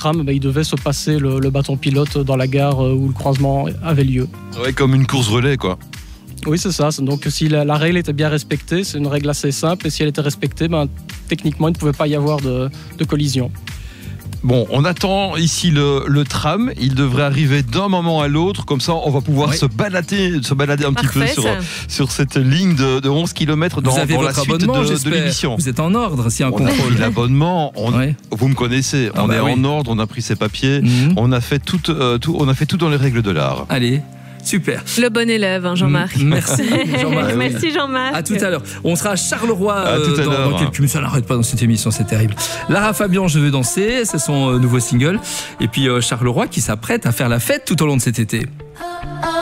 tram, il devait se passer le bâton pilote dans la gare où le croisement avait lieu. Ouais, comme une course relais, quoi. Oui, c'est ça. Donc si la règle était bien respectée, c'est une règle assez simple, et si elle était respectée, techniquement, il ne pouvait pas y avoir de collision. Bon, on attend ici le tram. Il devrait arriver d'un moment à l'autre. Comme ça, on va pouvoir se balader un petit peu sur cette ligne de 11 km dans la suite de l'émission. Vous êtes en ordre, si un contrôle. On a pris l'abonnement. Vous me connaissez. On est en ordre. On a pris ses papiers. On a fait tout dans les règles de l'art. Allez. Super. Le bon élève, Jean-Marc. Merci Jean-Marc. Merci Jean-Marc. À tout à l'heure. On sera à Charleroi dans quelques minutes. Ça n'arrête pas dans cette émission, c'est terrible. Lara Fabian, Je veux danser, c'est son nouveau single. Et puis Charleroi qui s'apprête à faire la fête tout au long de cet été.